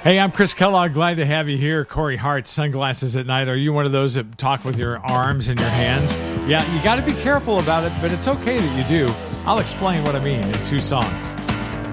Hey, I'm Chris Kellogg. Glad to have you here. Corey Hart, Sunglasses at Night. Are you one of those that talk with your arms and your hands? Yeah, you got to be careful about it, but it's okay that you do. I'll explain what I mean in 2 songs.